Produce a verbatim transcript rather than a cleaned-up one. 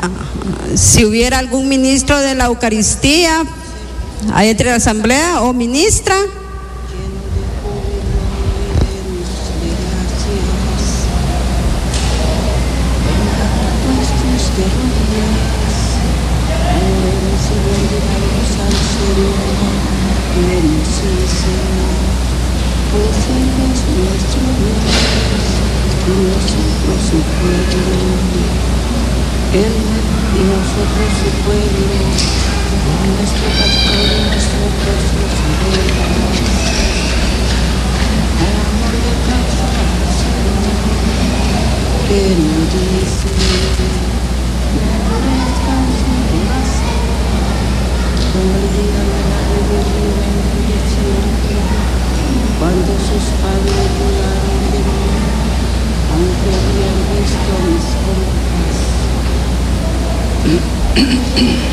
si hubiera algún ministro de la Eucaristía ahí entre la asamblea o ministra. Él y nosotros su pueblo, nuestro pastor y nosotros sus ovejas. Al amor de causa, que nos dice, no descanse en la sed, como el día de la rebelión en el desierto, cuando sus padres dudaron de mí, aunque habían visto mis obras.